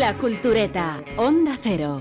La Cultureta, Onda Cero.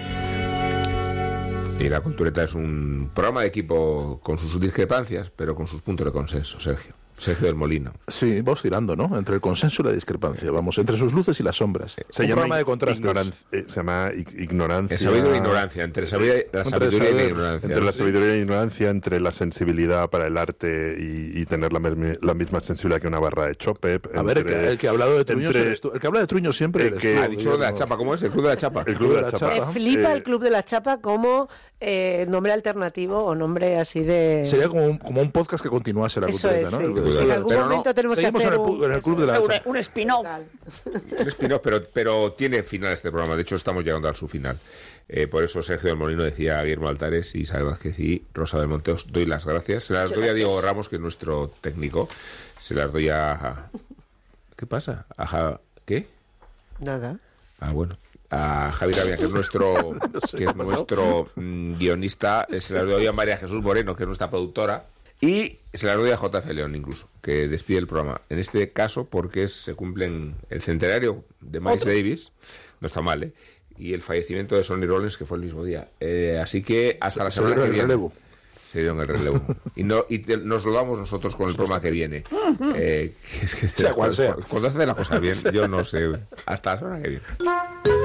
Y La Cultureta es un programa de equipo con sus discrepancias, pero con sus puntos de consenso, Sergio del Molino. Sí, vamos girando, ¿no? Entre el consenso y la discrepancia, vamos, entre sus luces y las sombras. Se llama ignorancia. Sabiduría e ignorancia, entre la sabiduría y la ignorancia. Entre la sabiduría y la ignorancia, entre la sensibilidad para el arte y tener la misma sensibilidad que una barra de chope. A ver, el que ha hablado de truños eres tú. El que habla de truños siempre eres tú. Ha dicho lo de la chapa, ¿cómo es? El Club de la Chapa. El Club de la Chapa. Me flipa el Club de la Chapa como nombre alternativo o nombre así de... Sería como un podcast que continuase La Cultureta, ¿no? Sí. En algún momento tenemos que hacer en el Club de la Chapa. un spin-off. Un spin-off, pero tiene final este programa. De hecho, estamos llegando a su final. Por eso Sergio del Molino decía a Guillermo Altares y Isabel Vázquez y Rosa del Monte, os doy las gracias. Se las doy a Diego Ramos, que es nuestro técnico. Se las doy a... ¿Qué pasa? ¿Qué? Nada. Bueno. A Javier Avia, que es nuestro guionista. Se las doy a María Jesús Moreno, que es nuestra productora. Y se la doy a JF León, incluso, que despide el programa. En este caso, porque se cumplen el centenario de Miles Davis, no está mal, ¿eh? Y el fallecimiento de Sonny Rollins, que fue el mismo día. Así que hasta la semana que viene. Se dieron el relevo. Y nos lo damos nosotros con el programa que viene. Sea cual sea. Cuando hace las cosas bien, yo no sé. Hasta la semana que viene.